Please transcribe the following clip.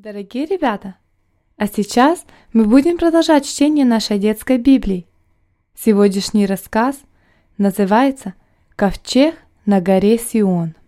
Дорогие ребята, а сейчас мы будем продолжать чтение нашей детской Библии. Сегодняшний рассказ называется «Ковчег на горе Сион».